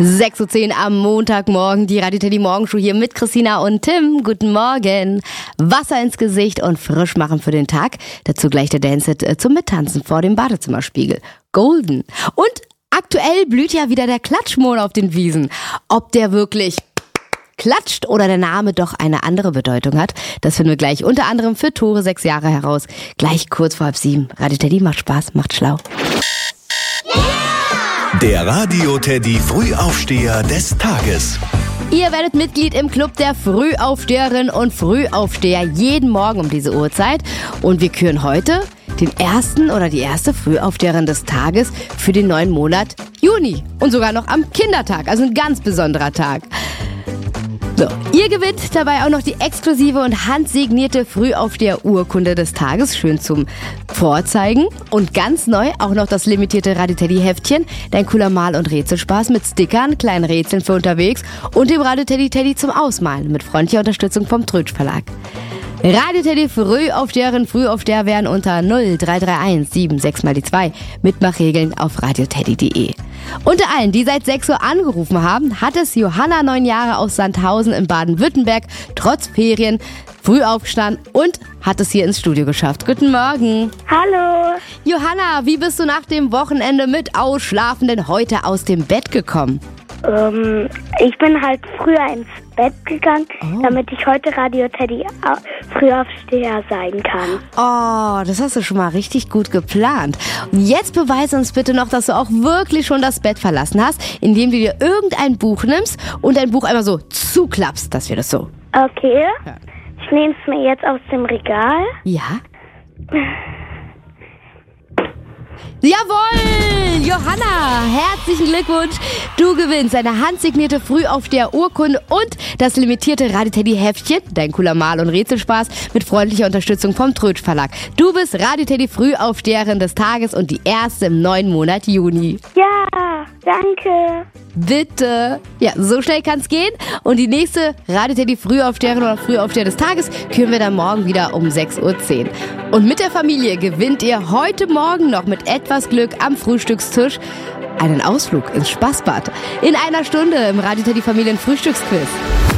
6:10 Uhr am Montagmorgen, die Radio Teddy Morgenshow hier mit Christina und Tim. Guten Morgen. Wasser ins Gesicht und frisch machen für den Tag. Dazu gleich der Dance-Hit zum Mittanzen vor dem Badezimmerspiegel. Golden. Und aktuell blüht ja wieder der Klatschmohn auf den Wiesen. Ob der wirklich klatscht oder der Name doch eine andere Bedeutung hat, das finden wir gleich unter anderem für Tore 6 Jahre heraus. Gleich kurz vor 6:30. Radio Teddy macht Spaß, macht schlau. Der Radio Teddy Frühaufsteher des Tages. Ihr werdet Mitglied im Club der Frühaufsteherinnen und Frühaufsteher jeden Morgen um diese Uhrzeit. Und wir küren heute den ersten oder die erste Frühaufsteherin des Tages für den neuen Monat Juni. Und sogar noch am Kindertag, also ein ganz besonderer Tag. So, ihr gewinnt dabei auch noch die exklusive und handsignierte Frühaufsteher-Urkunde des Tages, schön zum Vorzeigen. Und ganz neu auch noch das limitierte Radio Teddy Heftchen, dein cooler Mal- und Rätselspaß mit Stickern, kleinen Rätseln für unterwegs und dem Radio Teddy Teddy zum Ausmalen mit freundlicher Unterstützung vom Trötsch Verlag. Radio Teddy Frühaufsteherinnen, Frühaufsteher werden unter 0331 76 mal die 2 Mitmachregeln auf radioteddy.de. Unter allen, die seit 6 Uhr angerufen haben, hat es Johanna, 9 Jahre aus Sandhausen in Baden-Württemberg, trotz Ferien früh aufgestanden und hat es hier ins Studio geschafft. Guten Morgen. Hallo. Johanna, wie bist du nach dem Wochenende mit Ausschlafen denn heute aus dem Bett gekommen? Ich bin halt früher ins Bett gegangen, damit ich heute Radio Teddy Frühaufsteher sein kann. Oh, das hast du schon mal richtig gut geplant. Und jetzt beweise uns bitte noch, dass du auch wirklich schon das Bett verlassen hast, indem du dir irgendein Buch nimmst und dein Buch einmal so zuklappst, dass wir das so. Okay. Ja. Ich nehme es mir jetzt aus dem Regal. Ja? Jawohl! Johanna, herzlichen Glückwunsch! Du gewinnst eine handsignierte Frühaufsteher-Urkunde und das limitierte Radio Teddy Heftchen, dein cooler Mal- und Rätselspaß mit freundlicher Unterstützung vom Trötsch Verlag. Du bist Radio Teddy Frühaufsteherin des Tages und die erste im neuen Monat Juni. Ja, danke. Bitte. Ja, so schnell kann's gehen. Und die nächste Radio Teddy Frühaufsteherin oder Frühaufsteher des Tages küren wir dann morgen wieder um 6:10 Uhr. Und mit der Familie gewinnt ihr heute Morgen noch mit etwas Glück am Frühstückstisch einen Ausflug ins Spaßbad. In einer Stunde im Radio Teddy Familien Frühstücksquiz.